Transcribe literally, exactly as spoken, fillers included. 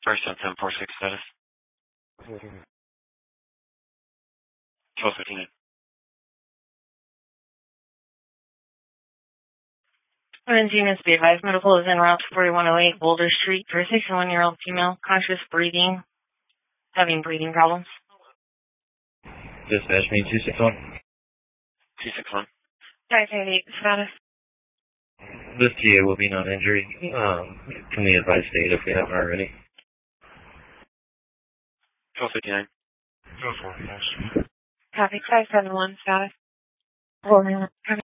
First on ten four six status. twelve fifty-nine. Units be advised, medical is en route to forty-one oh eight Boulder Street for a sixty-one-year-old female, conscious breathing, having breathing problems. Dispatch me two six one. two six one. five eight status. This T A will be non-injury. Um, can we advise state if we haven't already? twelve fifty-nine. Copy five seven one status.